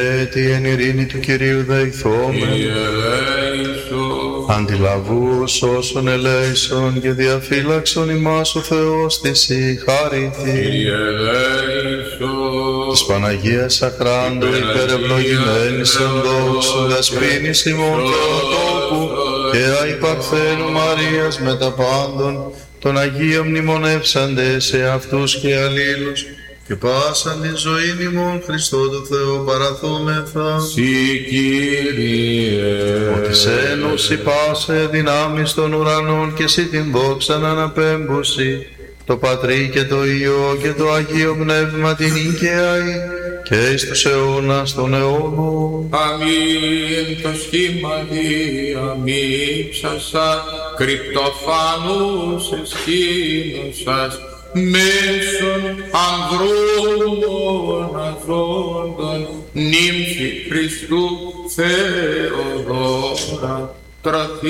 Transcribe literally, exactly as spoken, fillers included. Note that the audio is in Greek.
έτη εν ειρήνη του Κυρίου δεηθόμεν. Αντιλαβούς όσων ελέησον και διαφύλαξον ημάς ο Θεός της η χάριτη. Της Παναγίας Αχράντου υπερευλογημένης εν δόξου δεσπίνης ημών Θεοτόπου και αϊπαρθένου Μαρίας με τα πάντων των Αγίων μνημονεύσαντε σε αυτούς και αλλήλους και πάσαν τη ζωήν ημών Χριστό του Θεού παραθούμεθα. Συ Κύριε, ότι σε ένωση πάσε δυνάμεις των ουρανών και σύ την δόξαν αναπέμπουση, το Πατρί και το Υιό και το Αγίο Πνεύμα την οικαίαη και εις τους αιώνας των αιώνων. αμήν. Το σχήμα Δία μη ψασά, κρυπτοφάνους εσχήνωσας, μέσων ανδρών αθώντων, νύμφη Χριστού Θεοδόρα, τρωθεί